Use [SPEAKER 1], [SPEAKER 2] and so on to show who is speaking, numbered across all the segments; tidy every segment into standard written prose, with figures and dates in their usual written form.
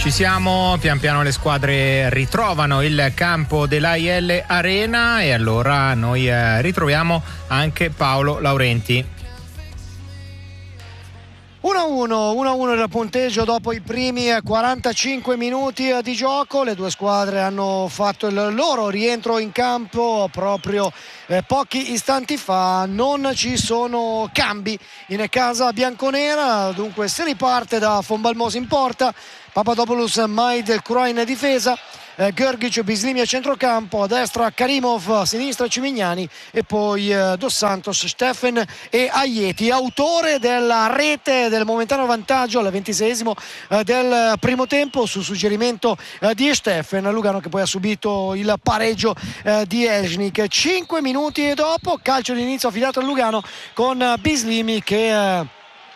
[SPEAKER 1] Ci siamo, pian piano le squadre ritrovano il campo dell'AIL Arena e allora noi ritroviamo anche Paolo Laurenti.
[SPEAKER 2] 1-1 il punteggio dopo i primi 45 minuti di gioco. Le due squadre hanno fatto il loro rientro in campo proprio pochi istanti fa. Non ci sono cambi in casa bianconera, dunque si riparte da Fonbalmos in porta, Papadopoulos, Maid, Delcroix in difesa, Grgic, Bislimi a centrocampo, a destra Karimov, a sinistra Cimignani e poi Dos Santos, Steffen e Ajeti, autore della rete del momentaneo vantaggio al 26esimo del primo tempo su suggerimento di Steffen. Lugano che poi ha subito il pareggio di Elžnik. 5 minuti dopo, calcio d'inizio affidato a Lugano con Bislimi che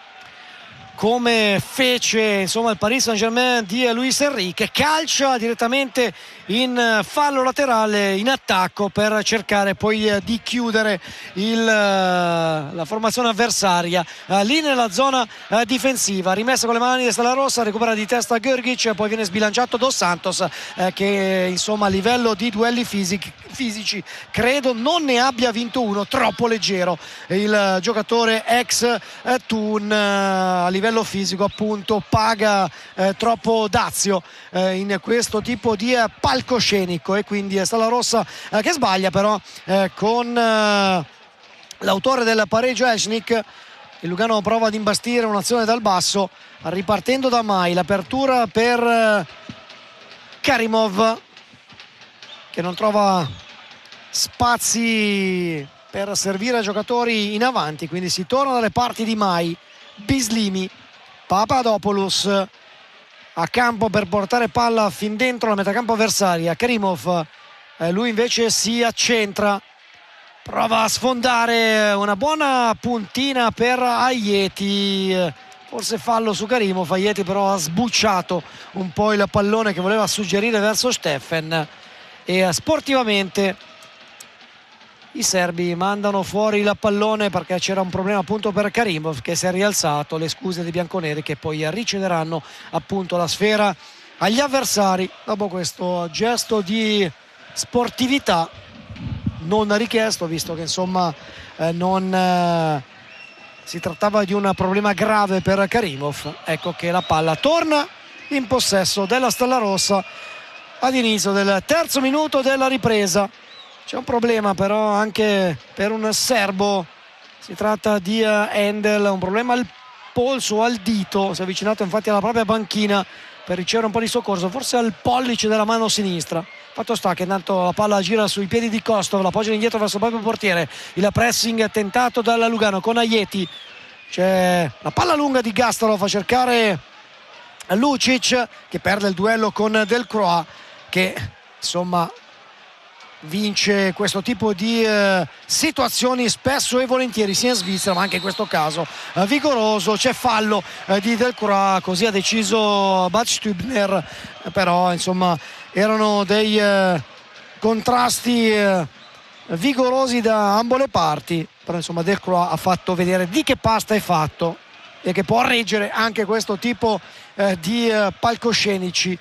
[SPEAKER 2] come fece il Paris Saint-Germain di Luis Enrique, calcia direttamente in fallo laterale in attacco per cercare poi di chiudere la formazione avversaria lì nella zona difensiva. Rimessa con le mani di Stella Rossa, recupera di testa Grgic, poi viene sbilanciato Dos Santos che a livello di duelli fisici credo non ne abbia vinto uno, troppo leggero il giocatore ex Thun a livello fisico, appunto paga troppo dazio in questo tipo di palcoscenico, e quindi Stella Rossa che sbaglia però con l'autore del pareggio Elžnik. Il Lugano prova ad imbastire un'azione dal basso ripartendo da Mai, l'apertura per Karimov che non trova spazi per servire a giocatori in avanti, quindi si torna dalle parti di Mai. Bislimi, Papadopoulos a campo per portare palla fin dentro la metacampo avversaria. Karimov, lui invece si accentra, prova a sfondare, una buona puntina per Ajeti, forse fallo su Karimov. Ajeti però ha sbucciato un po' il pallone che voleva suggerire verso Steffen e sportivamente i serbi mandano fuori il pallone perché c'era un problema appunto per Karimov che si è rialzato. Le scuse dei bianconeri che poi ricederanno appunto la sfera agli avversari dopo questo gesto di sportività non richiesto, visto che non si trattava di un problema grave per Karimov. Ecco che la palla torna in possesso della Stella Rossa ad inizio del terzo minuto della ripresa. C'è un problema però anche per un serbo, si tratta di Endel, un problema al polso, al dito, si è avvicinato infatti alla propria panchina per ricevere un po' di soccorso, forse al pollice della mano sinistra. Fatto sta che intanto la palla gira sui piedi di Kostov, la poggia indietro verso il proprio portiere, il pressing tentato dalla Lugano con Ajeti, c'è la palla lunga di Gastalov a cercare Lucic che perde il duello con Delcroix che vince questo tipo di situazioni spesso e volentieri sia in Svizzera ma anche in questo caso vigoroso. C'è fallo di Delcroix, così ha deciso Bad Stübner, però erano dei contrasti vigorosi da ambo le parti, però Delcroix ha fatto vedere di che pasta è fatto e che può reggere anche questo tipo di palcoscenici.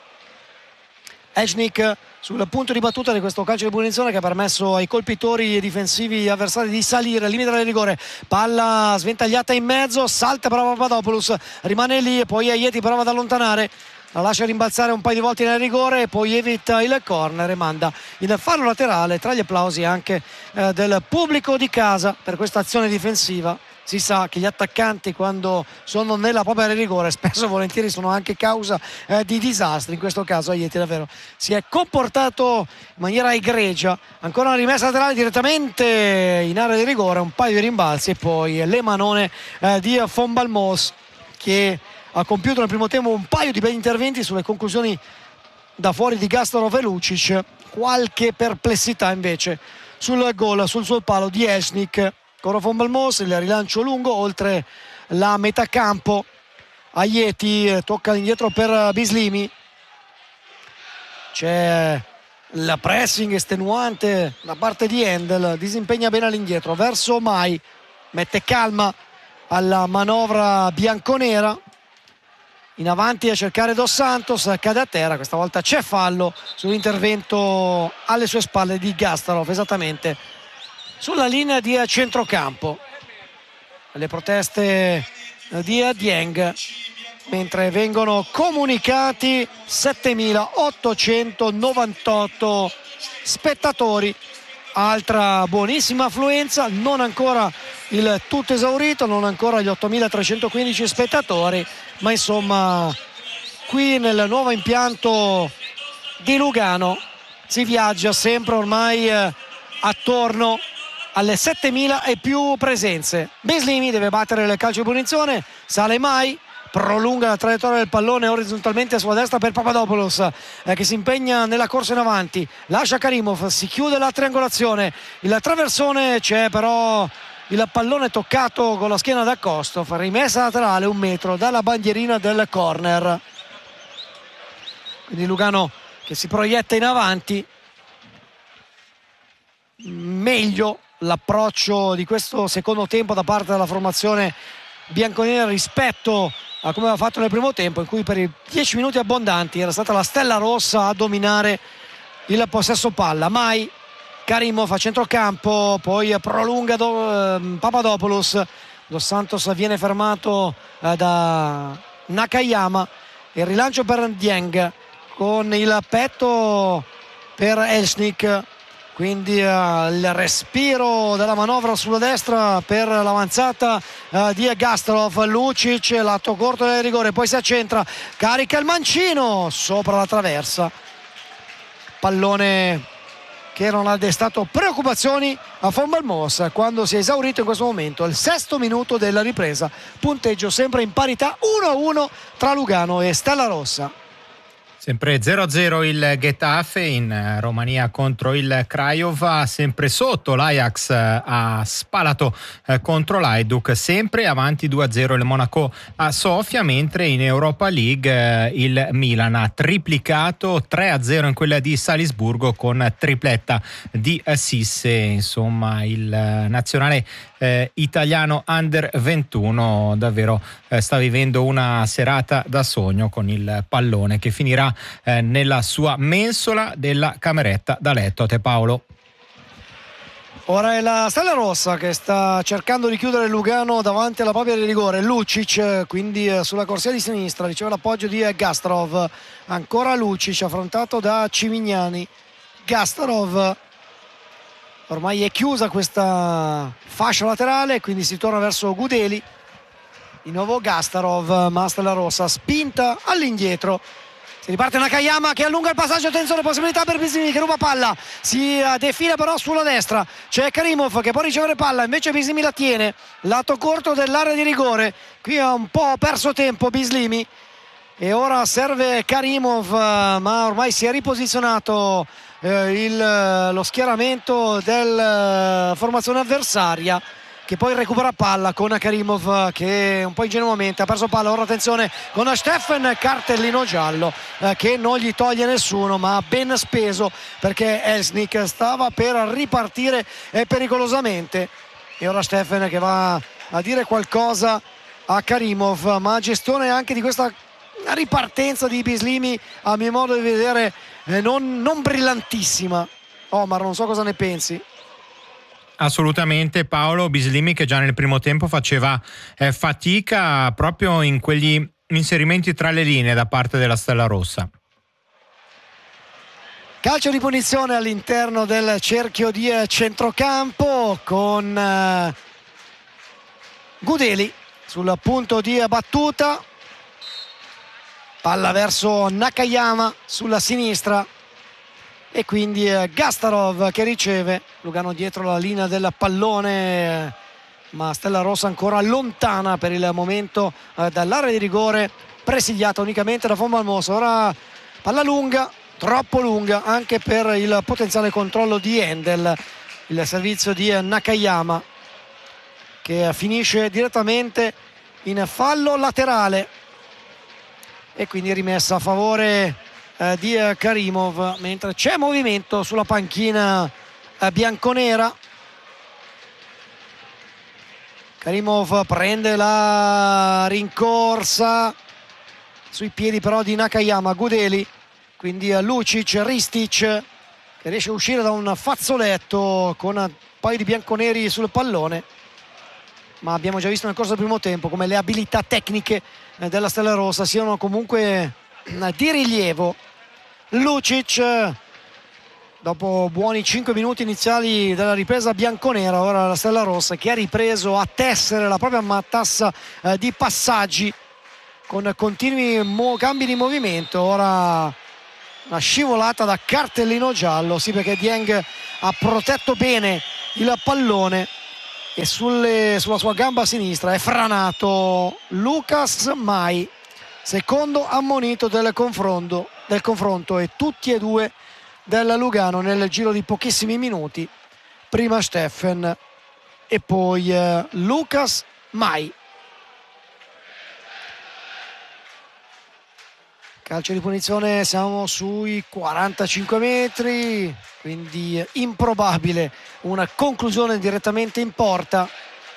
[SPEAKER 2] Elžnik sul punto di battuta di questo calcio di punizione che ha permesso ai colpitori difensivi avversari di salire al limite del rigore. Palla sventagliata in mezzo, salta però Papadopoulos, rimane lì e poi Ajeti prova ad allontanare, la lascia rimbalzare un paio di volte nel rigore e poi evita il corner e manda il fallo laterale, tra gli applausi anche del pubblico di casa per questa azione difensiva. Si sa che gli attaccanti quando sono nella propria area di rigore spesso e volentieri sono anche causa di disastri. In questo caso Ajeti davvero si è comportato in maniera egregia. Ancora una rimessa laterale direttamente in area di rigore, un paio di rimbalzi e poi le manone di Fonbalmos che ha compiuto nel primo tempo un paio di bei interventi sulle conclusioni da fuori di Gastalov e Lucic. Qualche perplessità invece sul gol, sul suo palo di Elžnik. Coro Fonbalmos, il rilancio lungo oltre la metà campo. Ajeti tocca indietro per Bislimi, c'è il pressing estenuante da parte di Endel, disimpegna bene all'indietro verso Mai, mette calma alla manovra bianconera in avanti a cercare Dos Santos, cade a terra. Questa volta c'è fallo sull'intervento alle sue spalle di Gastarov, esattamente sulla linea di centrocampo. Le proteste di Dieng, mentre vengono comunicati 7.898 spettatori, altra buonissima affluenza, non ancora il tutto esaurito, non ancora gli 8.315 spettatori, ma insomma qui nel nuovo impianto di Lugano si viaggia sempre ormai attorno alle 7.000 e più presenze. Bislimi deve battere il calcio di punizione, sale mai, prolunga la traiettoria del pallone orizzontalmente sulla destra per Papadopoulos, che si impegna nella corsa in avanti, lascia Karimov, si chiude la triangolazione, il traversone, c'è però il pallone toccato con la schiena da Kostov, rimessa laterale 1 metro dalla bandierina del corner. Quindi Lugano che si proietta in avanti, meglio l'approccio di questo secondo tempo da parte della formazione bianconera rispetto a come aveva fatto nel primo tempo, in cui per i 10 minuti abbondanti era stata la Stella Rossa a dominare il possesso palla. Mai Karimov a centrocampo, poi prolunga Papadopoulos, Dos Santos viene fermato da Nakayama, il rilancio per Dieng con il petto per Elsnik, quindi il respiro della manovra sulla destra per l'avanzata di Gastarov. Lucic, lato corto del rigore, poi si accentra, carica il mancino sopra la traversa, pallone che non ha destato preoccupazioni a Fon Balmos quando si è esaurito in questo momento il 6° minuto della ripresa, punteggio sempre in parità 1-1 tra Lugano e Stella Rossa.
[SPEAKER 1] Sempre 0-0 il Getafe in Romania contro il Craiova, sempre sotto l'Ajax ha spalato contro l'Hajduk, sempre avanti 2-0 il Monaco a Sofia, mentre in Europa League il Milan ha triplicato 3-0 in quella di Salisburgo con tripletta di Sisse. Insomma il nazionale italiano Under 21 davvero sta vivendo una serata da sogno con il pallone che finirà nella sua mensola della cameretta da letto. A te Paolo.
[SPEAKER 2] Ora è la Stella Rossa che sta cercando di chiudere Lugano davanti alla propria di rigore. Lucic quindi sulla corsia di sinistra, riceve l'appoggio di Gastarov, ancora Lucic affrontato da Cimignani. Gastarov, ormai è chiusa questa fascia laterale, quindi si torna verso Gudeli, di nuovo Gastarov, ma Stella Rossa spinta all'indietro. Si riparte Nakayama che allunga il passaggio, attenzione, possibilità per Bislimi che ruba palla, si defila però sulla destra, c'è Karimov che può ricevere palla, invece Bislimi la tiene, lato corto dell'area di rigore, qui ha un po' perso tempo Bislimi e ora serve Karimov, ma ormai si è riposizionato lo schieramento della formazione avversaria, che poi recupera palla con Karimov che un po' ingenuamente ha perso palla. Ora attenzione con Steffen, cartellino giallo che non gli toglie nessuno, ma ben speso perché Elsnik stava per ripartire pericolosamente, e ora Steffen che va a dire qualcosa a Karimov, ma gestione anche di questa ripartenza di Bislimi a mio modo di vedere non brillantissima. Omar, non so cosa ne pensi.
[SPEAKER 1] Assolutamente Paolo, Bislimi che già nel primo tempo faceva fatica proprio in quegli inserimenti tra le linee da parte della Stella Rossa.
[SPEAKER 2] Calcio di punizione all'interno del cerchio di centrocampo con Gudeli sul punto di battuta, palla verso Nakayama sulla sinistra e quindi Gastarov che riceve. Lugano dietro la linea del pallone, ma Stella Rossa ancora lontana per il momento dall'area di rigore, presidiata unicamente da Fon Balmos. Ora palla lunga, troppo lunga anche per il potenziale controllo di Endel, il servizio di Nakayama che finisce direttamente in fallo laterale e quindi rimessa a favore di Karimov, mentre c'è movimento sulla panchina bianconera. Karimov prende la rincorsa sui piedi però di Nakayama. Gudeli, quindi Lucic, Ristic che riesce a uscire da un fazzoletto con un paio di bianconeri sul pallone, ma abbiamo già visto nel corso del primo tempo come le abilità tecniche della Stella Rossa siano comunque di rilievo. Lucic, dopo buoni 5 minuti iniziali della ripresa bianconera, ora la Stella Rossa che ha ripreso a tessere la propria matassa di passaggi con continui cambi di movimento. Ora una scivolata da cartellino giallo, sì, perché Dieng ha protetto bene il pallone e sulla sua gamba sinistra è franato Lucas Mai, secondo ammonito del confronto, e tutti e due del Lugano nel giro di pochissimi minuti, prima Steffen e poi Lucas Mai. Calcio di punizione, siamo sui 45 metri, quindi improbabile una conclusione direttamente in porta,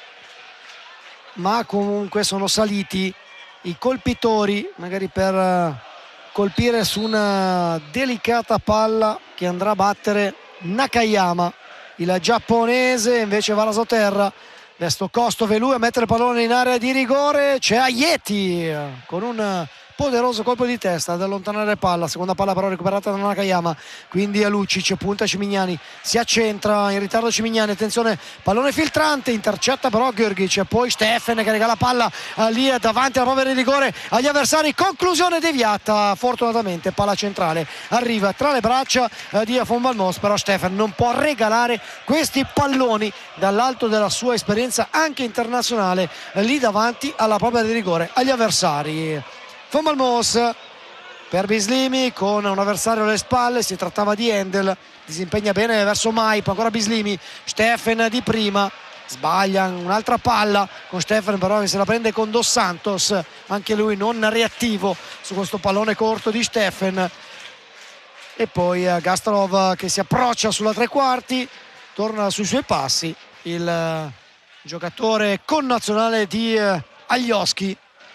[SPEAKER 2] ma comunque sono saliti i colpitori magari per colpire su una delicata palla che andrà a battere Nakayama. Il giapponese invece va rasoterra, verso Kostov e lui a mettere il pallone in area di rigore. C'è Aieti con un poderoso colpo di testa ad allontanare palla, seconda palla però recuperata da Nakayama, quindi a Lucic, punta Cimignani, si accentra in ritardo Cimignani, attenzione, pallone filtrante, intercetta però Grgic, poi Steffen che regala palla lì davanti alla propria rigore agli avversari, conclusione deviata, fortunatamente palla centrale arriva tra le braccia di Von Balmos, però Steffen non può regalare questi palloni dall'alto della sua esperienza anche internazionale lì davanti alla propria rigore agli avversari. Von Balmos per Bislimi con un avversario alle spalle, si trattava di Endel, disimpegna bene verso Mai, poi ancora Bislimi, Steffen di prima, sbaglia un'altra palla con Steffen però che se la prende con Dos Santos, anche lui non reattivo su questo pallone corto di Steffen, e poi Gastrov che si approccia sulla tre quarti, torna sui suoi passi il giocatore connazionale di Alioski,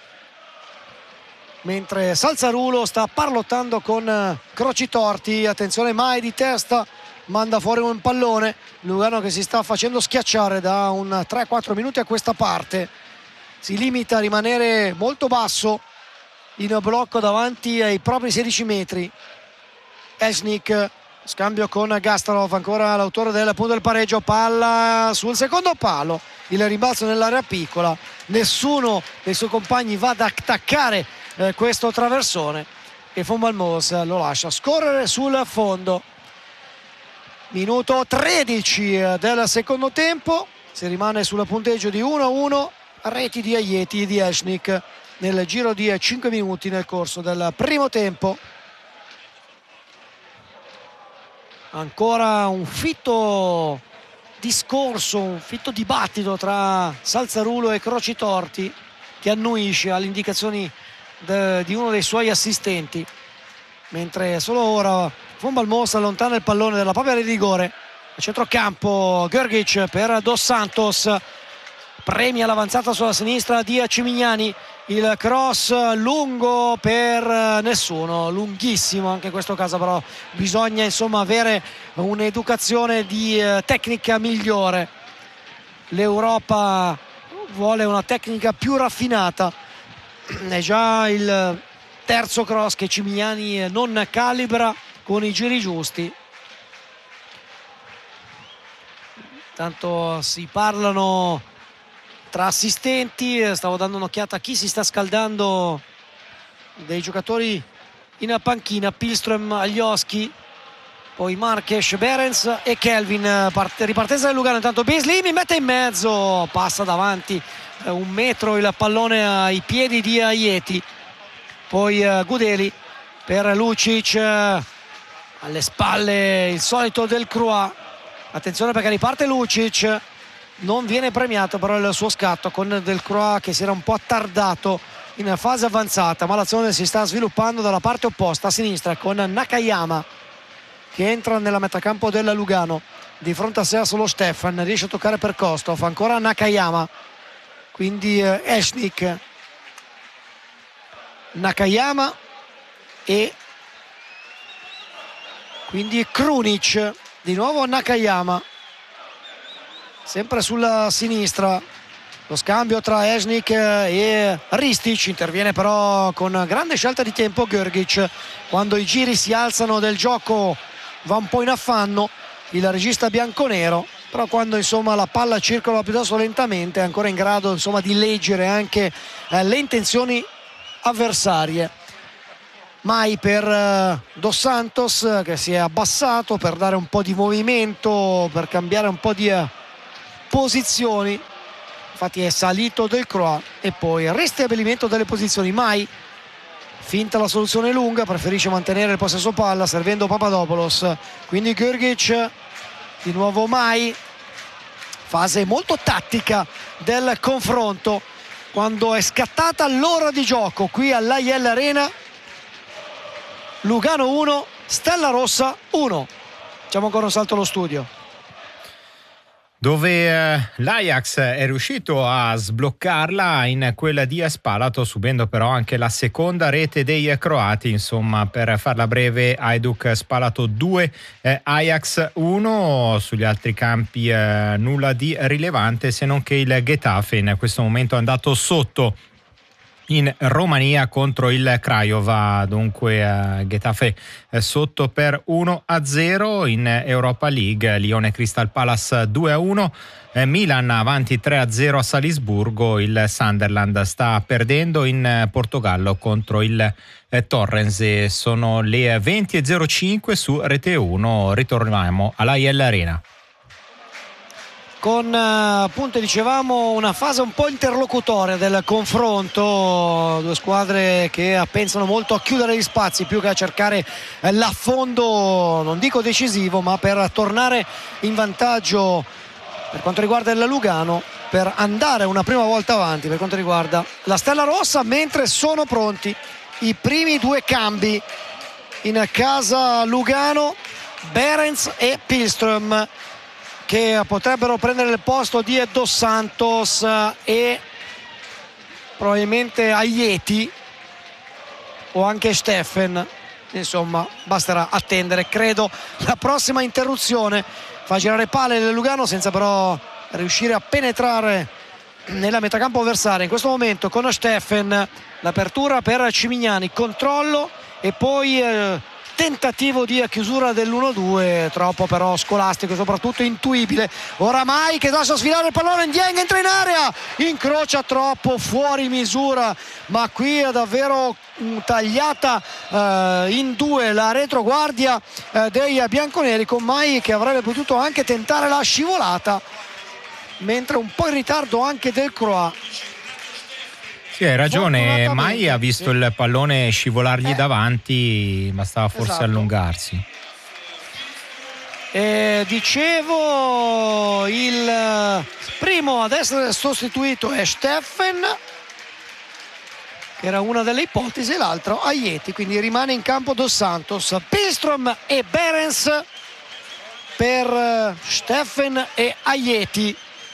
[SPEAKER 2] mentre Salzarulo sta parlottando con Crocitorti. Attenzione, Mai di testa manda fuori un pallone, Lugano che si sta facendo schiacciare da un 3-4 minuti a questa parte, si limita a rimanere molto basso in blocco davanti ai propri 16 metri. Esnik, scambio con Gastarov, ancora l'autore del punto del pareggio, palla sul secondo palo, il rimbalzo nell'area piccola, nessuno dei suoi compagni va ad attaccare questo traversone e Von Balmos lo lascia scorrere sul fondo. Minuto 13 del secondo tempo, si rimane sul punteggio di 1-1, reti di Aieti e di Esnik nel giro di 5 minuti nel corso del primo tempo. Ancora un fitto discorso, un fitto dibattito tra Salzarulo e Crocitorti che annuisce alle indicazioni di uno dei suoi assistenti, mentre solo ora Von Balmos allontana il pallone dalla propria rigore a centrocampo. Grgic per Dos Santos, premia l'avanzata sulla sinistra di Cimignani, il cross lungo per nessuno, lunghissimo anche in questo caso, però bisogna insomma avere un'educazione di tecnica migliore. L'Europa vuole una tecnica più raffinata, è già il terzo cross che Cimignani non calibra con i giri giusti. Tanto si parlano tra assistenti, stavo dando un'occhiata a chi si sta scaldando dei giocatori in panchina, Pilström, Alioski, poi Marques, Berens e Kelvin. Ripartenza del Lugano, intanto Beasley mi mette in mezzo, passa davanti un metro il pallone ai piedi di Aieti, poi Gudeli per Lucic, alle spalle il solito Del Croix, attenzione perché riparte Lucic, non viene premiato però il suo scatto con Del Croix che si era un po' attardato in fase avanzata, ma l'azione si sta sviluppando dalla parte opposta a sinistra con Nakayama che entra nella metacampo della Lugano, di fronte a sé ha solo Steffen, riesce a toccare per Kostov, ancora Nakayama, quindi Esnik Nakayama e quindi Krunic. Di nuovo Nakayama, sempre sulla sinistra. Lo scambio tra Esnik e Ristic, interviene però con grande scelta di tempo Grgic. Quando i giri si alzano del gioco va un po' in affanno il regista bianconero, però quando insomma la palla circola piuttosto lentamente è ancora in grado insomma di leggere anche le intenzioni avversarie. Mai per Dos Santos, che si è abbassato per dare un po' di movimento, per cambiare un po' di posizioni. Infatti è salito Delcroix e poi ristabilimento delle posizioni. Mai finta la soluzione lunga, preferisce mantenere il possesso palla servendo Papadopoulos, quindi Grgic, di nuovo Mai. Fase molto tattica del confronto quando è scattata l'ora di gioco qui all'Aiel Arena. Lugano 1, Stella Rossa 1. Facciamo ancora un salto allo studio,
[SPEAKER 1] dove l'Ajax è riuscito a sbloccarla in quella di Spalato, subendo però anche la seconda rete dei croati. Insomma, per farla breve, Hajduk Spalato 2, Ajax 1. Sugli altri campi nulla di rilevante, se non che il Getafe in questo momento è andato sotto in Romania contro il Craiova. Dunque Getafe sotto per 1-0. In Europa League Lione Crystal Palace 2-1, Milan avanti 3-0 a Salisburgo. Il Sunderland sta perdendo in Portogallo contro il Torrens. Sono le 20:05 su Rete 1. Ritorniamo all'Aiel Arena
[SPEAKER 2] con appunto dicevamo una fase un po' interlocutoria del confronto, due squadre che pensano molto a chiudere gli spazi più che a cercare l'affondo, non dico decisivo, ma per tornare in vantaggio per quanto riguarda il Lugano, per andare una prima volta avanti per quanto riguarda la Stella Rossa, mentre sono pronti i primi due cambi in casa Lugano, Behrens e Pilström, che potrebbero prendere il posto di Dos Santos e probabilmente Ajeti o anche Steffen. Insomma, basterà attendere, credo, la prossima interruzione. Fa girare pale il Lugano senza però riuscire a penetrare nella metacampo avversaria. In questo momento con Steffen l'apertura per Cimignani, controllo e poi tentativo di chiusura dell'1-2, troppo però scolastico, soprattutto intuibile. Oramai che lascia sfilare il pallone, Ndiaye entra in area, incrocia troppo, fuori misura, ma qui è davvero tagliata in due la retroguardia dei bianconeri, con Mai che avrebbe potuto anche tentare la scivolata, mentre un po' in ritardo anche Delcroix.
[SPEAKER 1] Sì, hai ragione, Mai ha visto il pallone scivolargli davanti, bastava forse allungarsi.
[SPEAKER 2] Dicevo, il primo ad essere sostituito è Steffen, che era una delle ipotesi, e l'altro Ajeti, quindi rimane in campo Dos Santos. Pilström e Behrens per Steffen e Ajeti.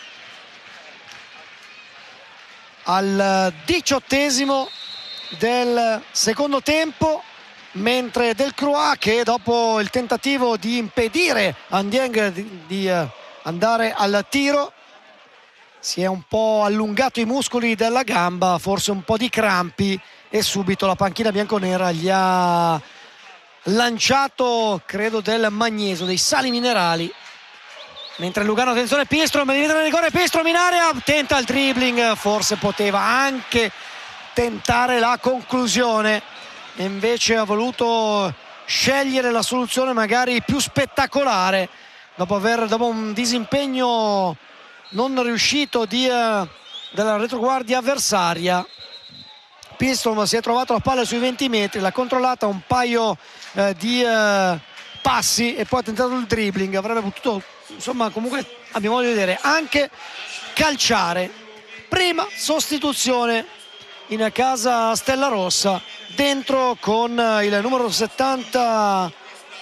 [SPEAKER 2] Al 18° del secondo tempo, mentre Delcroix, che dopo il tentativo di impedire a Ndiaye di andare al tiro, si è un po' allungato i muscoli della gamba, forse un po' di crampi, e subito la panchina bianconera gli ha lanciato, credo, del magnesio, dei sali minerali. Mentre Lugano, attenzione, Pilström, diventa il rigore, Pilström in area, tenta il dribbling, forse poteva anche tentare la conclusione e invece ha voluto scegliere la soluzione magari più spettacolare dopo un disimpegno non riuscito della retroguardia avversaria. Pilström si è trovato la palla sui 20 metri, l'ha controllata un paio di passi e poi ha tentato il dribbling. Avrebbe potuto, insomma, comunque abbiamo modo di vedere, anche calciare. Prima sostituzione in casa Stella Rossa, dentro con il numero 70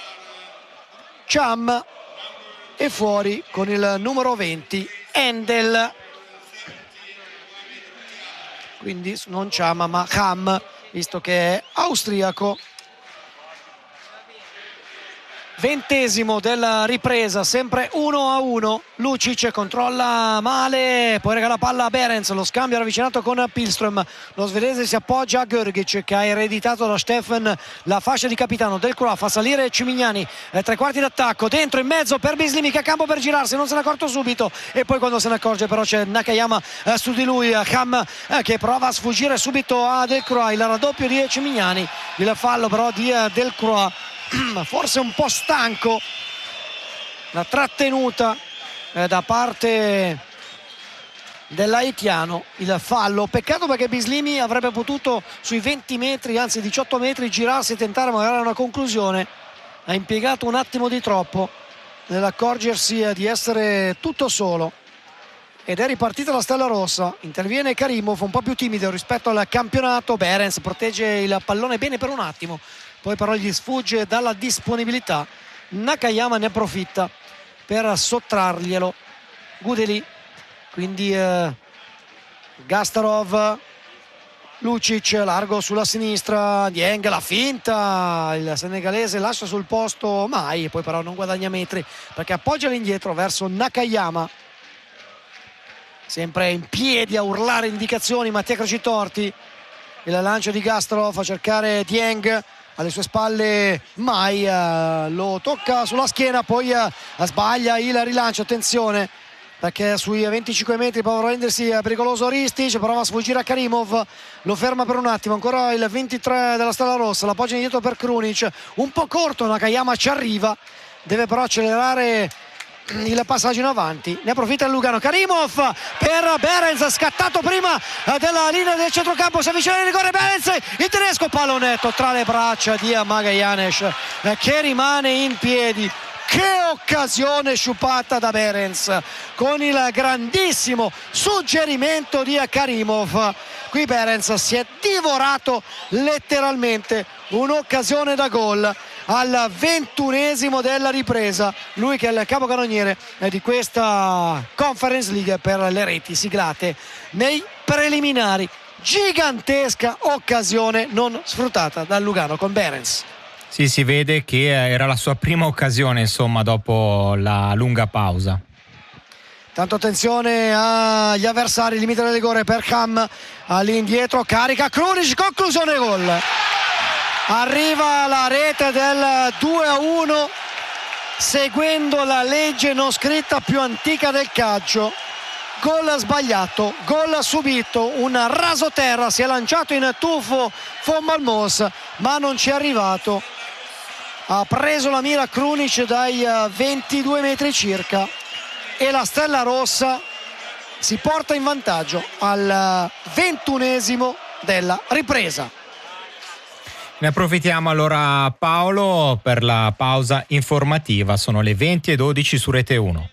[SPEAKER 2] Cham e fuori con il numero 20 Endel. Quindi non Cham ma Ham, visto che è austriaco. 20° della ripresa, sempre 1-1. Lucic controlla male, poi regala palla a Behrens, lo scambio ravvicinato con Pilström. Lo svedese si appoggia a Görgic, che ha ereditato da Steffen la fascia di capitano. Delcroix fa salire Cimignani, 3/4 d'attacco, dentro in mezzo per Bislimi, che ha campo per girarsi, non se ne è accorto subito, e poi quando se ne accorge però c'è Nakayama su di lui. Ham che prova a sfuggire subito a Delcroix, il raddoppio di Cimignani, il fallo però di Delcroix, forse un po' stanco, la trattenuta da parte dell'haitiano, il fallo. Peccato, perché Bislimi avrebbe potuto sui 20 metri, anzi 18 metri, girarsi e tentare magari una conclusione. Ha impiegato un attimo di troppo nell'accorgersi di essere tutto solo, ed è ripartita la Stella Rossa. Interviene Karimov, un po' più timido rispetto al campionato. Behrens protegge il pallone bene per un attimo, poi però gli sfugge dalla disponibilità. Nakayama ne approfitta per sottrarglielo. Gudeli, quindi Gastarov, Lucic largo sulla sinistra, Dieng la finta, il senegalese lascia sul posto Mai, poi però non guadagna metri perché appoggia all'indietro verso Nakayama, sempre in piedi a urlare indicazioni Mattia Crocitorti. Il lancio di Gastarov a cercare Dieng, alle sue spalle Mai, lo tocca sulla schiena, poi sbaglia il rilancio. Attenzione, perché sui 25 metri può rendersi pericoloso Ristic, prova a sfuggire a Karimov, lo ferma per un attimo. Ancora il 23 della Stella Rossa, la poggia indietro per Krunic, un po' corto, Nakayama ci arriva, deve però accelerare il passaggio in avanti. Ne approfitta il Lugano. Karimov per Behrens, scattato prima della linea del centrocampo, si avvicina il rigore Behrens, il tedesco, pallonetto tra le braccia di Magalhanes, che rimane in piedi. Che occasione sciupata da Behrens, con il grandissimo suggerimento di Karimov. Qui Behrens si è divorato letteralmente un'occasione da gol al 21° della ripresa. Lui che è il capocannoniere di questa Conference League per le reti siglate nei preliminari. Gigantesca occasione non sfruttata dal Lugano con Behrens.
[SPEAKER 1] Sì, si vede che era la sua prima occasione, insomma, dopo la lunga pausa.
[SPEAKER 2] Tanto attenzione agli avversari, limite del rigore per Ham, all'indietro carica Krunic, conclusione gol. Arriva la rete del 2-1 seguendo la legge non scritta più antica del calcio. Gol sbagliato, gol subito, un rasoterra, si è lanciato in tuffo von Malmos ma non ci è arrivato. Ha preso la mira Krunic dai 22 metri circa e la Stella Rossa si porta in vantaggio al 21° della ripresa.
[SPEAKER 1] Ne approfittiamo allora, Paolo, per la pausa informativa. Sono le 20:12 su Rete 1.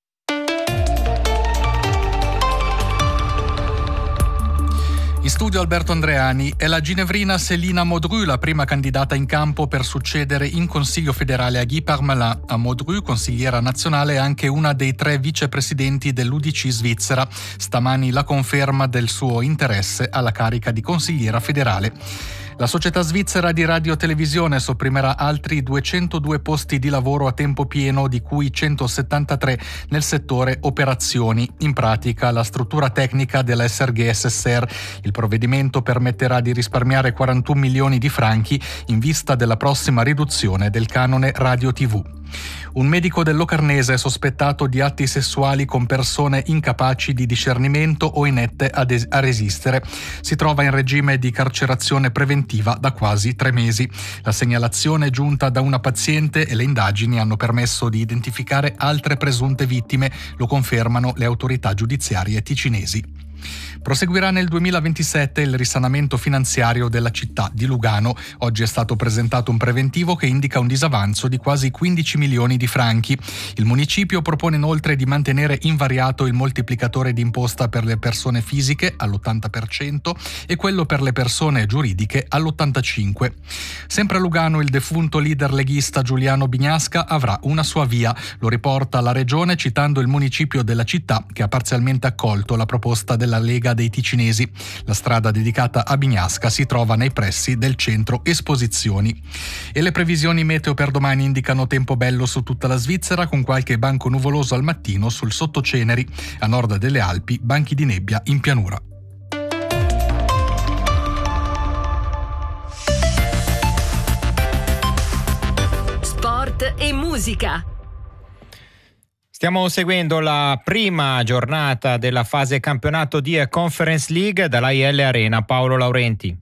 [SPEAKER 3] In studio Alberto Andreani. È la ginevrina Céline Modru la prima candidata in campo per succedere in Consiglio federale a Guy Parmelin. A Modru, consigliera nazionale, è anche una dei 3 vicepresidenti dell'UDC svizzera. Stamani la conferma del suo interesse alla carica di consigliera federale. La società svizzera di radio-televisione sopprimerà altri 202 posti di lavoro a tempo pieno, di cui 173 nel settore operazioni. In pratica, la struttura tecnica della SRG SSR. Il provvedimento permetterà di risparmiare 41 milioni di franchi in vista della prossima riduzione del canone radio-TV. Un medico del Locarnese è sospettato di atti sessuali con persone incapaci di discernimento o inette a resistere. Si trova in regime di carcerazione preventiva da quasi 3 mesi. La segnalazione è giunta da una paziente e le indagini hanno permesso di identificare altre presunte vittime, lo confermano le autorità giudiziarie ticinesi. Proseguirà nel 2027 il risanamento finanziario della città di Lugano. Oggi è stato presentato un preventivo che indica un disavanzo di quasi 15 milioni di franchi. Il municipio propone inoltre di mantenere invariato il moltiplicatore di imposta per le persone fisiche all'80% e quello per le persone giuridiche all'85%. Sempre a Lugano il defunto leader leghista Giuliano Bignasca avrà una sua via. Lo riporta la regione citando il municipio della città che ha parzialmente accolto la proposta della Lega dei ticinesi. La strada dedicata a Bignasca si trova nei pressi del centro esposizioni. E le previsioni meteo per domani indicano tempo bello su tutta la Svizzera, con qualche banco nuvoloso al mattino sul sottoceneri. A nord delle Alpi, banchi di nebbia in pianura.
[SPEAKER 4] Sport e musica.
[SPEAKER 1] Stiamo seguendo la prima giornata della fase campionato di Conference League dall'AIL Arena. Paolo Laurenti.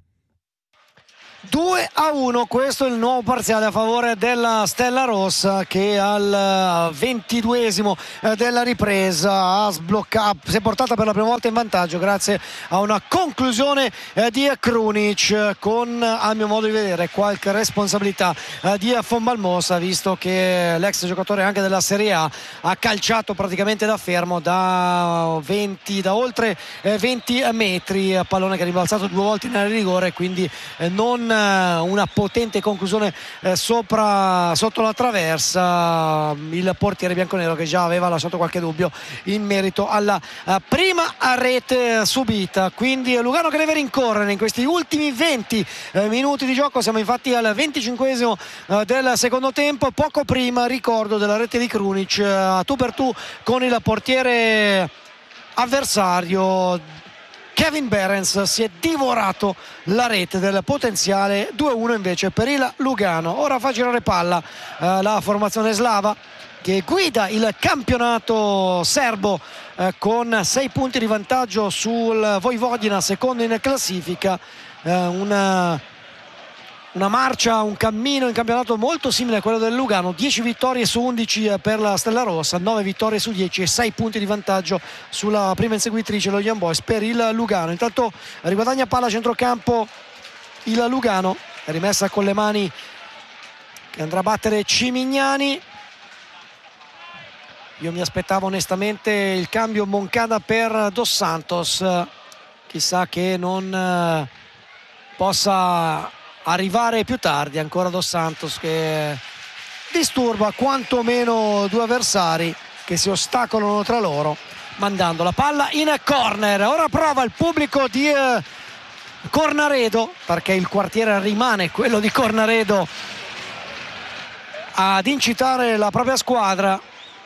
[SPEAKER 2] 2-1, questo è il nuovo parziale a favore della Stella Rossa, che al 22esimo della ripresa si è portata per la prima volta in vantaggio grazie a una conclusione di Krunic, con, a mio modo di vedere, qualche responsabilità di Fon Balmosa, visto che l'ex giocatore anche della Serie A ha calciato praticamente da fermo da oltre 20 metri, pallone che è rimbalzato 2 volte in area di rigore, quindi non una potente conclusione sotto la traversa. Il portiere bianconero che già aveva lasciato qualche dubbio in merito alla prima rete subita, quindi Lugano che deve rincorrere in questi ultimi 20 minuti di gioco. Siamo infatti al 25esimo del secondo tempo, poco prima, ricordo, della rete di Krunic, tu per tu con il portiere avversario. Kevin Behrens si è divorato la rete del potenziale 2-1 invece per il Lugano. Ora fa girare palla la formazione slava, che guida il campionato serbo con 6 punti di vantaggio sul Vojvodina, secondo in classifica. Una marcia, un cammino in campionato molto simile a quello del Lugano: 10 vittorie su 11 per la Stella Rossa, 9 vittorie su 10 e 6 punti di vantaggio sulla prima inseguitrice, lo Young Boys, per il Lugano. Intanto riguadagna palla a centrocampo il Lugano, rimessa con le mani, che andrà a battere Cimignani. Io mi aspettavo onestamente il cambio Moncada per Dos Santos, chissà che non possa arrivare più tardi ancora Dos Santos, che disturba quantomeno 2 avversari che si ostacolano tra loro, mandando la palla in corner. Ora prova il pubblico di Cornaredo, perché il quartiere rimane quello di Cornaredo, ad incitare la propria squadra.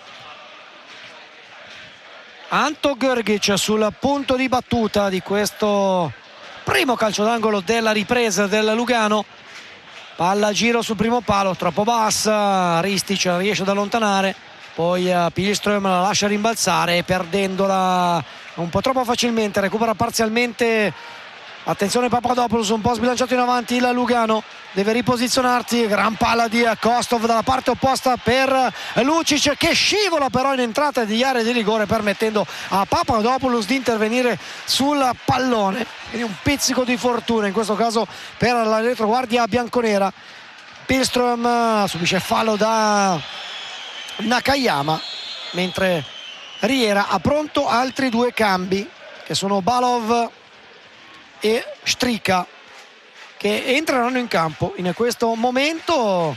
[SPEAKER 2] Anto Grgic sul punto di battuta di questo primo calcio d'angolo della ripresa del Lugano. Palla a giro sul primo palo, troppo bassa, Ristic riesce ad allontanare, poi Pilström la lascia rimbalzare, perdendola un po' troppo facilmente, recupera parzialmente. Attenzione Papadopoulos, un po' sbilanciato in avanti il Lugano, deve riposizionarsi. Gran palla di Kostov dalla parte opposta per Lucic, che scivola però in entrata di area di rigore, permettendo a Papadopoulos di intervenire sul pallone. Quindi un pizzico di fortuna in questo caso per la retroguardia bianconera. Pilström subisce fallo da Nakayama, mentre Riera ha pronto altri 2 cambi, che sono Balov e Strica, che entreranno in campo in questo momento.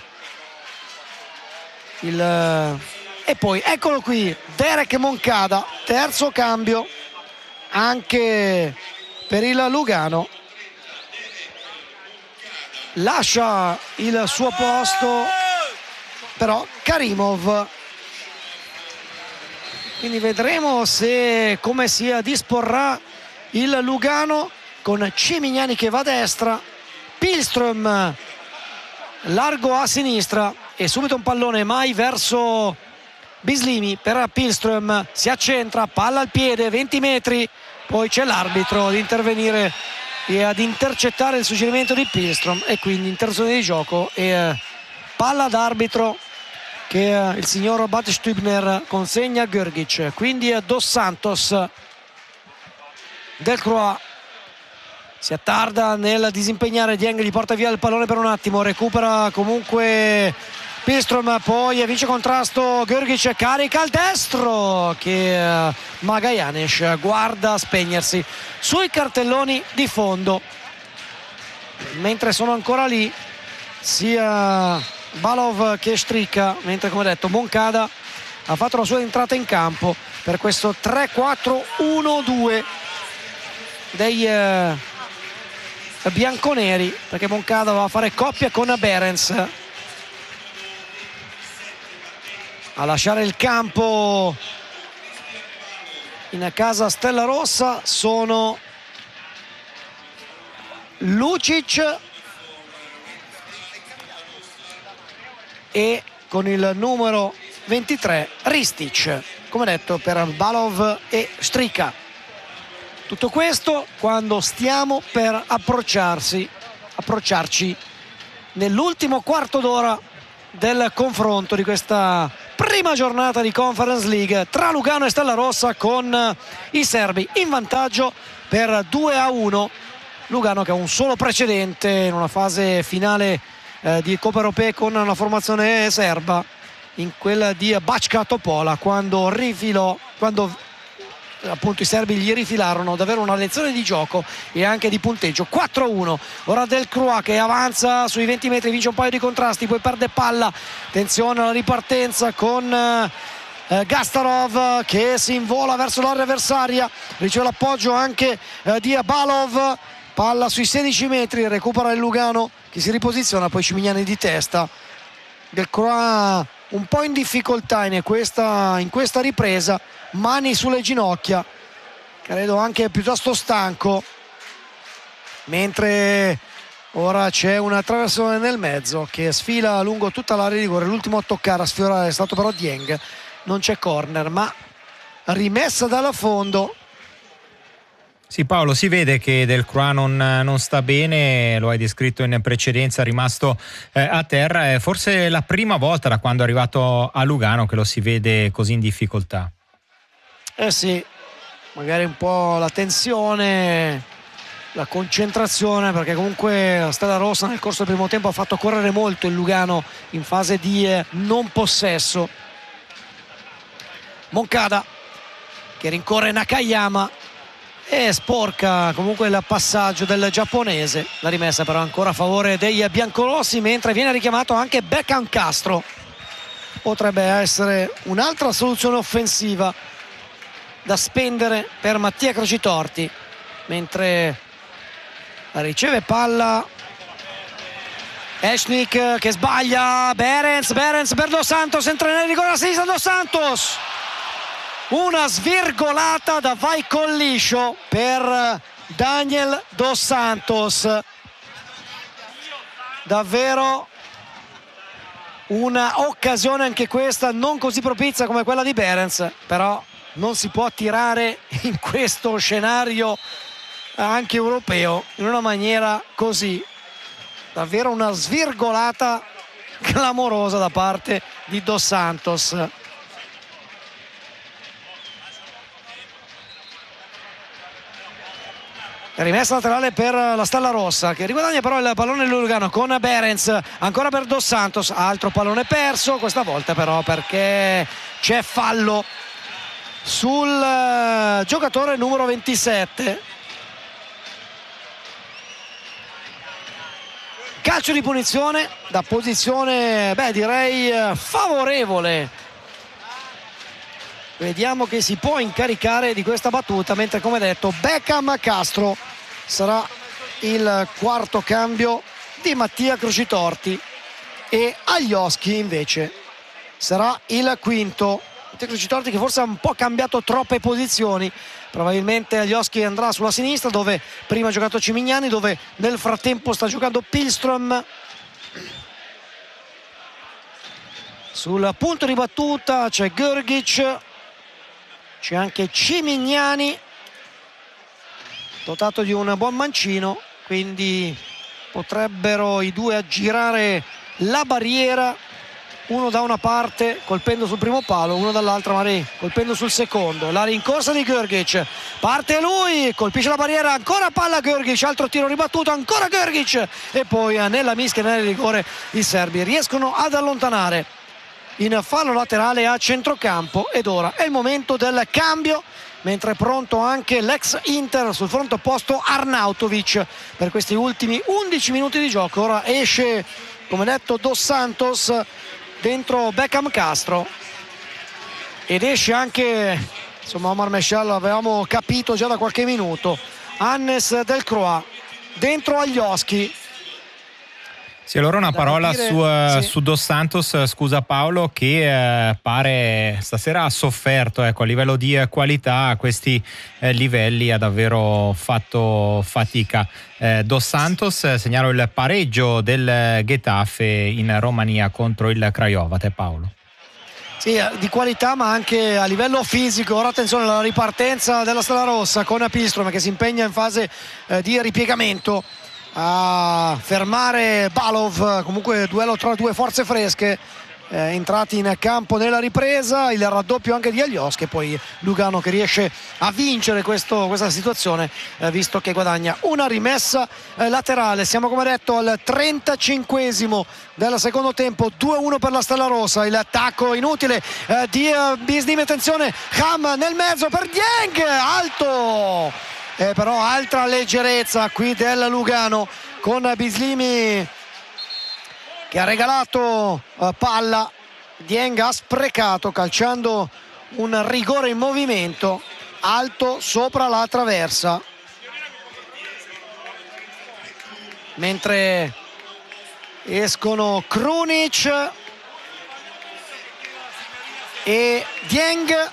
[SPEAKER 2] E poi eccolo qui Derek Moncada, terzo cambio anche per il Lugano. Lascia il suo posto però Karimov, quindi vedremo come si disporrà il Lugano, con Cimignani che va a destra, Pilström largo a sinistra e subito un pallone mai verso Bislimi per Pilström, si accentra, palla al piede, 20 metri, poi c'è l'arbitro ad intervenire e ad intercettare il suggerimento di Pilström, e quindi interruzione di gioco e palla d'arbitro che il signor Badstübner consegna a Grgic. Quindi Dos Santos del Croix si attarda nel disimpegnare Dieng, gli porta via il pallone per un attimo, recupera comunque Pilström, poi vince contrasto Grgic, carica al destro che Magajanes guarda spegnersi sui cartelloni di fondo, mentre sono ancora lì sia Balov che Strica, mentre come detto Moncada ha fatto la sua entrata in campo per questo 3-4-1-2. dei bianconeri, perché Moncada va a fare coppia con Behrens. A lasciare il campo in casa Stella Rossa sono Lucic e con il numero 23 Ristic, come detto, per Balov e Strica. Tutto questo quando stiamo per approcciarci nell'ultimo quarto d'ora del confronto di questa prima giornata di Conference League tra Lugano e Stella Rossa, con i serbi in vantaggio per 2-1. Lugano che ha un solo precedente in una fase finale di Coppa Europea con una formazione serba, in quella di Backa Topola, quando appunto i serbi gli rifilarono davvero una lezione di gioco e anche di punteggio. 4-1. Ora Delcroix che avanza sui 20 metri, vince un paio di contrasti, poi perde palla. Attenzione alla ripartenza con Gastarov che si invola verso l'area avversaria, riceve l'appoggio anche di Balov. Palla sui 16 metri, recupera il Lugano che si riposiziona, poi Cimignani di testa. Delcroix un po' in difficoltà in questa ripresa, mani sulle ginocchia, credo anche piuttosto stanco, mentre ora c'è una traversone nel mezzo che sfila lungo tutta l'area di rigore. L'ultimo a toccare, a sfiorare, è stato però Dieng. Non c'è corner, ma rimessa dalla fondo.
[SPEAKER 1] Sì, Paolo, si vede che Delcroix non sta bene, lo hai descritto in precedenza, è rimasto a terra. È forse la prima volta da quando è arrivato a Lugano che lo si vede così in difficoltà.
[SPEAKER 2] Sì, magari un po' la tensione, la concentrazione, perché comunque la Stella Rossa nel corso del primo tempo ha fatto correre molto il Lugano in fase di non possesso. Moncada che rincorre Nakayama e sporca comunque il passaggio del giapponese. La rimessa però ancora a favore dei biancorossi, mentre viene richiamato anche Beckham Castro. Potrebbe essere un'altra soluzione offensiva da spendere per Mattia Crocitorti, mentre riceve palla Eshnik che sbaglia. Behrens per Dos Santos, entra nel rigore a sinistra Dos Santos. Una svirgolata da vai con liscio per Daniel Dos Santos. Davvero una occasione anche questa non così propizia come quella di Behrens, però non si può tirare in questo scenario anche europeo in una maniera così. Davvero una svirgolata clamorosa da parte di Dos Santos. Rimessa laterale per la Stella Rossa che riguadagna però il pallone di Lugano con Behrens, ancora per Dos Santos, altro pallone perso, questa volta però perché c'è fallo sul giocatore numero 27. Calcio di punizione da posizione direi favorevole. Vediamo che si può incaricare di questa battuta, mentre come detto Beckham Castro sarà il quarto cambio di Mattia Crocitorti e Aglioschi invece sarà il quinto. Mattia Crocitorti che forse ha un po' cambiato troppe posizioni, probabilmente Aglioschi andrà sulla sinistra dove prima ha giocato Cimignani, dove nel frattempo sta giocando Pilström. Sul punto di battuta c'è Grgic, c'è anche Cimignani, dotato di un buon mancino, quindi potrebbero i due aggirare la barriera, uno da una parte colpendo sul primo palo, uno dall'altra magari colpendo sul secondo. La rincorsa di Grgic, parte lui, colpisce la barriera, ancora palla Grgic, altro tiro ribattuto, ancora Grgic e poi nella mischia, nel rigore i serbi riescono ad allontanare in fallo laterale a centrocampo. Ed ora è il momento del cambio, mentre è pronto anche l'ex Inter sul fronte opposto Arnautovic per questi ultimi 11 minuti di gioco. Ora esce come detto Dos Santos dentro Beckham Castro ed esce anche Omar Meshal, l'avevamo capito già da qualche minuto. Hannes Delcroix dentro Aglioschi.
[SPEAKER 1] Sì, allora una parola su Dos Santos, scusa Paolo, che pare stasera ha sofferto, ecco, a livello di qualità a questi livelli ha davvero fatto fatica. Dos Santos, segnalo il pareggio del Getafe in Romania contro il Craiova. Te Paolo.
[SPEAKER 2] Sì, di qualità ma anche a livello fisico. Ora attenzione alla ripartenza della Stella Rossa con Pilstrom che si impegna in fase di ripiegamento a fermare Balov. Comunque duello tra due forze fresche entrati in campo nella ripresa, il raddoppio anche di Aglioschi e poi Lugano che riesce a vincere questa situazione visto che guadagna una rimessa laterale. Siamo come detto al 35esimo del secondo tempo, 2-1 per la Stella Rossa. Il attacco inutile di Bislimi, attenzione, Ham nel mezzo per Dieng, alto, però altra leggerezza qui del Lugano con Bislimi che ha regalato palla. Dieng ha sprecato calciando un rigore in movimento alto sopra la traversa, mentre escono Krunic e Dieng,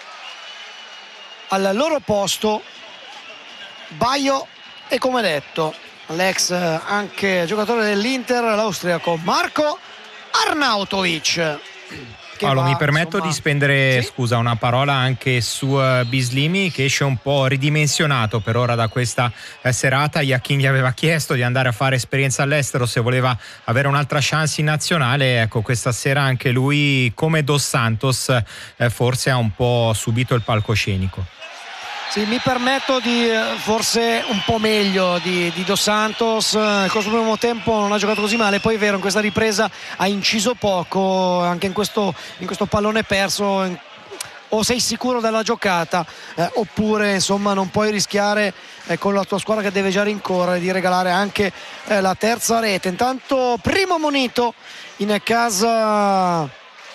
[SPEAKER 2] al loro posto Baio e, come detto, l'ex anche giocatore dell'Inter, l'austriaco Marko Arnautovic.
[SPEAKER 1] Paolo, mi permetto di spendere una parola anche su Bislimi, che esce un po' ridimensionato per ora da questa serata. Iachini gli aveva chiesto di andare a fare esperienza all'estero se voleva avere un'altra chance in nazionale. Ecco, questa sera anche lui, come Dos Santos, forse ha un po' subito il palcoscenico.
[SPEAKER 2] Sì, mi permetto di forse un po' meglio di Dos Santos. Nel corso del primo tempo non ha giocato così male, poi è vero, in questa ripresa ha inciso poco, anche in questo pallone perso. O sei sicuro della giocata oppure insomma non puoi rischiare con la tua squadra che deve già rincorrere di regalare anche la terza rete. Intanto primo monito in casa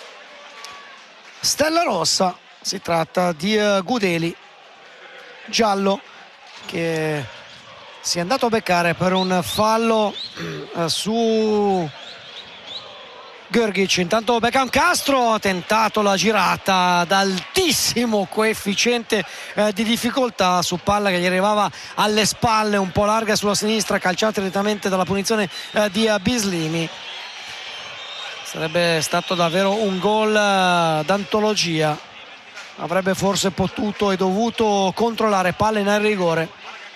[SPEAKER 2] Stella Rossa, si tratta di Gudeli, giallo, che si è andato a beccare per un fallo su Grgic. Intanto Beckham Castro ha tentato la girata ad altissimo coefficiente di difficoltà su palla che gli arrivava alle spalle, un po' larga sulla sinistra, calciata direttamente dalla punizione di Bislimi. Sarebbe stato davvero un gol d'antologia. Avrebbe forse potuto e dovuto controllare palla in area rigore.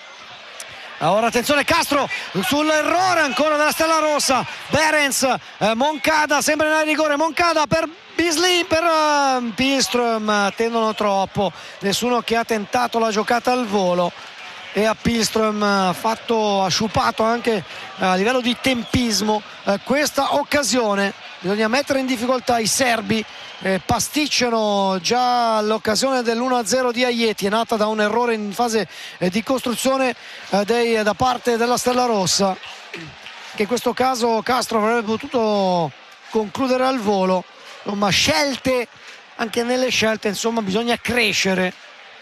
[SPEAKER 2] Ora attenzione, Castro sull'errore ancora della Stella Rossa. Behrens, Moncada sempre in area rigore, Moncada per Bislimi, per Pilström, tendono troppo, nessuno che ha tentato la giocata al volo e a Pilström ha sciupato anche a livello di tempismo questa occasione. Bisogna mettere in difficoltà i serbi, pasticciano già l'occasione dell'1-0 di Aieti, è nata da un errore in fase di costruzione da parte della Stella Rossa, che in questo caso Castro avrebbe potuto concludere al volo. Insomma, anche nelle scelte insomma bisogna crescere.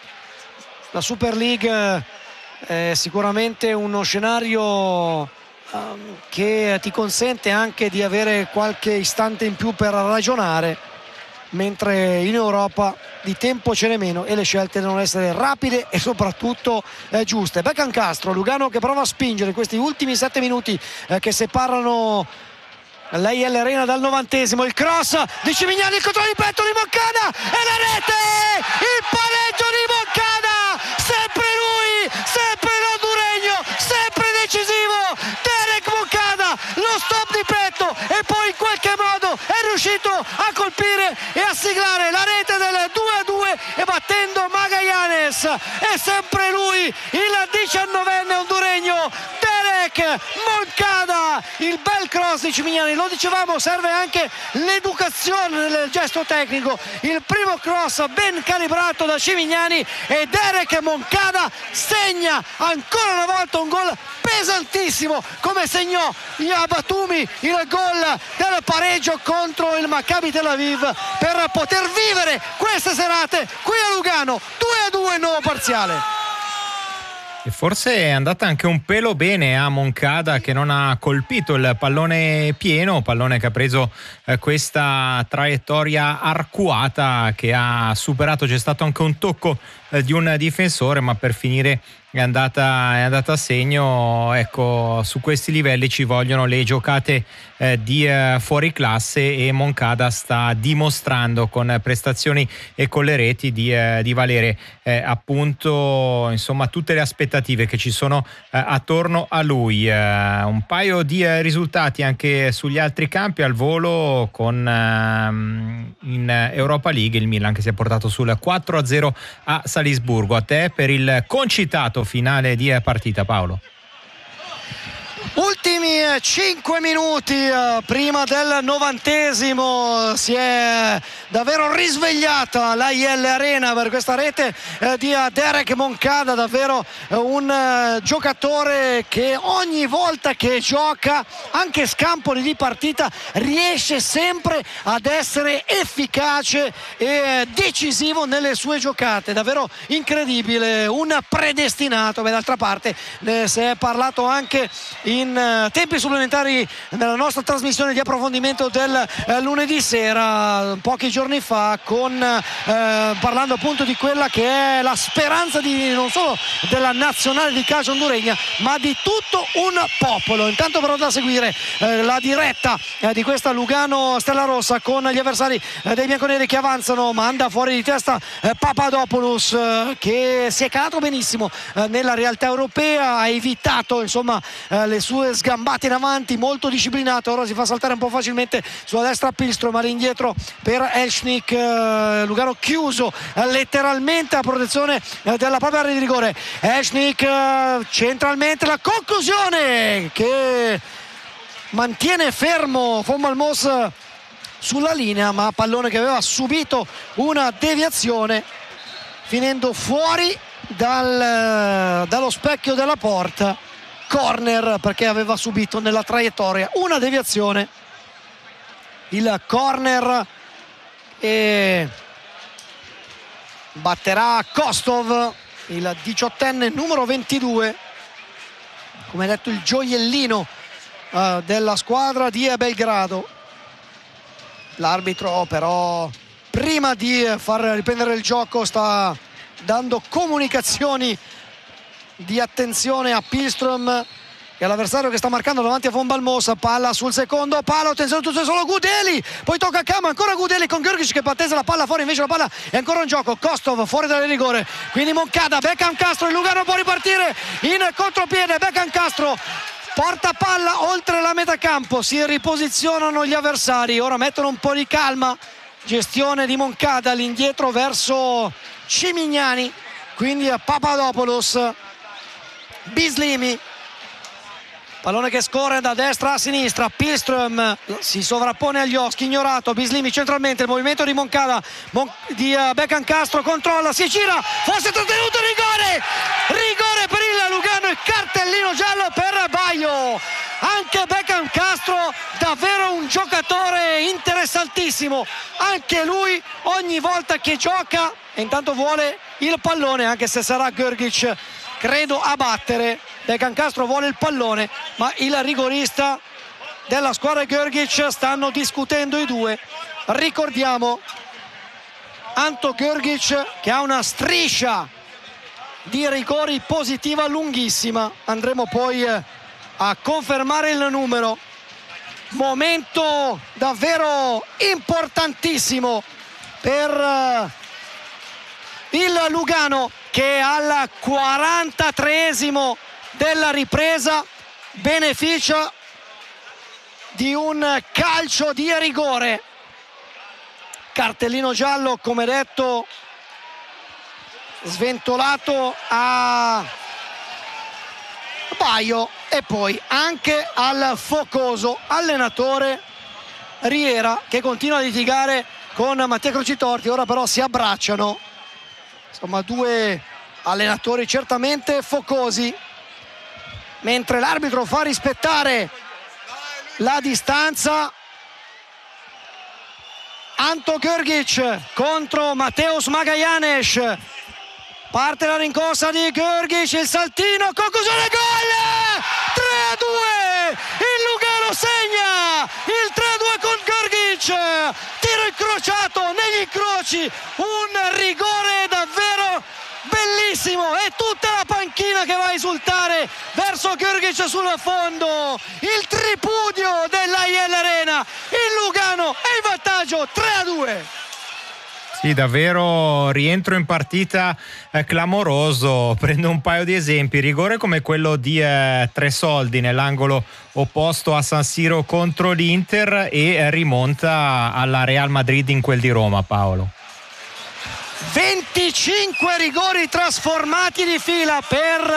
[SPEAKER 2] La Super League è sicuramente uno scenario che ti consente anche di avere qualche istante in più per ragionare, mentre in Europa di tempo ce n'è meno e le scelte devono essere rapide e soprattutto giuste. Beckham Castro, Lugano che prova a spingere questi ultimi 7 minuti che separano l'AIL Arena dal 90esimo. Il cross di Cimignani, il controllo di petto di Moncada e la rete, il pareggio di Moncada, sempre lui, sempre Londuregno, sempre decisivo Derek Moncada, lo stop di petto e poi in qualche modo è riuscito a colpire e a siglare la rete del 2-2 e battendo Magallanes. È sempre lui, il 19enne honduregno Derek Moncada. Il bel cross di Cimignani, lo dicevamo, serve anche l'educazione nel gesto tecnico. Il primo cross ben calibrato da Cimignani e Derek Moncada segna ancora una volta un gol pesantissimo, come segnò a Batumi il gol del pareggio contro il Maccabi Tel Aviv, per poter vivere queste serate qui a Lugano. 2-2 il nuovo parziale.
[SPEAKER 1] E forse è andata anche un pelo bene a Moncada, che non ha colpito il pallone pieno, pallone che ha preso questa traiettoria arcuata che ha superato. C'è stato anche un tocco di un difensore, ma per finire è andata a segno. Ecco, su questi livelli ci vogliono le giocate di fuori classe, e Moncada sta dimostrando con prestazioni e con le reti di valere appunto, insomma, tutte le aspettative che ci sono attorno a lui. Un paio di risultati anche sugli altri campi al volo, con in Europa League il Milan che si è portato sul 4-0 a Salisburgo. A te per il concitato finale di partita, Paolo.
[SPEAKER 2] Ultimi 5 minuti prima del 90°, si è davvero risvegliata la IL Arena per questa rete di Derek Moncada, davvero un giocatore che ogni volta che gioca, anche scampoli di partita, riesce sempre ad essere efficace e decisivo nelle sue giocate, davvero incredibile, un predestinato. D'altra parte si è parlato anche in tempi supplementari nella nostra trasmissione di approfondimento del lunedì sera, pochi giorni fa, parlando appunto di quella che è la speranza non solo della nazionale di calcio honduregna, ma di tutto un popolo. Intanto però da seguire la diretta di questa Lugano Stella Rossa con gli avversari dei bianconeri che avanzano. Manda fuori di testa Papadopoulos, che si è calato benissimo nella realtà europea, ha evitato insomma le sue sgambate in avanti, molto disciplinato. Ora si fa saltare un po' facilmente sulla destra Pilstrom, ma indietro per Elshnik. Lugano chiuso letteralmente a protezione della propria area di rigore. Elshnik centralmente, la conclusione che mantiene fermo Von Malmos sulla linea, ma pallone che aveva subito una deviazione, finendo fuori dallo specchio della porta. Corner, perché aveva subito nella traiettoria una deviazione. Il corner, e batterà Kostov, il 18enne numero 22, come detto il gioiellino della squadra di Belgrado. L'arbitro però, prima di far riprendere il gioco, sta dando comunicazioni di attenzione a Pilstrom e all'avversario che sta marcando davanti a Von Balmos. Palla sul secondo palo, attenzione, tutto solo Gudeli, poi tocca a Camo, ancora Gudeli con Görgic che battezza la palla fuori, invece la palla è ancora in gioco. Kostov fuori dal rigore, quindi Moncada, Beckham Castro, il Lugano può ripartire in contropiede. Beckham Castro porta palla oltre la metà campo, si riposizionano gli avversari, ora mettono un po' di calma. Gestione di Moncada all'indietro verso Cimignani, quindi a Papadopoulos, Bislimi, pallone che scorre da destra a sinistra. Pilström si sovrappone agli Oschi, ignorato. Bislimi centralmente, il movimento di Moncada, di Beckham Castro, controlla, si gira, forse trattenuto, rigore per il Lugano e cartellino giallo per Baio. Anche Beckham Castro davvero un giocatore interessantissimo, anche lui ogni volta che gioca, e intanto vuole il pallone, anche se sarà Görgic credo a battere. Beckham Castro vuole il pallone, ma il rigorista della squadra Görgic, stanno discutendo i due. Ricordiamo Anto Görgic che ha una striscia di rigori positiva lunghissima, andremo poi a confermare il numero. Momento davvero importantissimo per il Lugano, che al 43esimo della ripresa beneficia di un calcio di rigore. Cartellino giallo, come detto, sventolato a Baio e poi anche al focoso allenatore Riera, che continua a litigare con Mattia Crocitorti. Ora però si abbracciano, insomma due allenatori certamente focosi, mentre l'arbitro fa rispettare la distanza. Anto Görgic contro Mateusz Magajanes, parte la rincorsa di Grgic, il saltino, conclusione, gol! 3-2, il Lugano segna il 3-2 con Grgic, tiro incrociato negli incroci, un rigore davvero bellissimo e tutta la panchina che va a esultare verso Grgic sul fondo, il tripudio dell'Aiel Arena, il Lugano è in vantaggio 3-2.
[SPEAKER 1] Sì, davvero rientro in partita clamoroso. Prendo un paio di esempi: rigore come quello di Tresoldi nell'angolo opposto a San Siro contro l'Inter e rimonta alla Real Madrid in quel di Roma, Paolo.
[SPEAKER 2] 25 rigori trasformati di fila per